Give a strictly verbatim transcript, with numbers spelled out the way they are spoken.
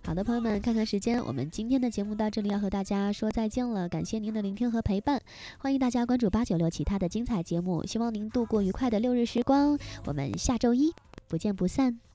好的，朋友们，看看时间，我们今天的节目到这里要和大家说再见了，感谢您的聆听和陪伴，欢迎大家关注八九六其他的精彩节目，希望您度过愉快的六日时光，我们下周一不见不散。